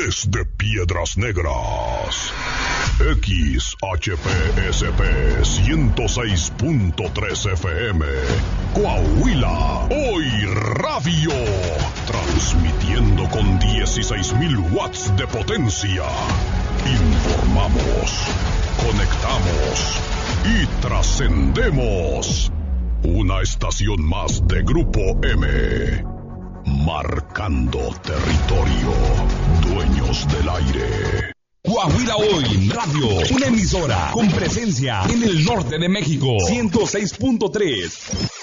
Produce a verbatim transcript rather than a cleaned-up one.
desde Piedras Negras. X H P S P ciento seis punto tres F M, Coahuila, Hoy Radio, transmitiendo con dieciséis mil watts de potencia. Informamos, conectamos y trascendemos. Una estación más de Grupo M, marcando territorio, dueños del aire. Coahuila Hoy Radio, una emisora con presencia en el norte de México. ciento seis punto tres.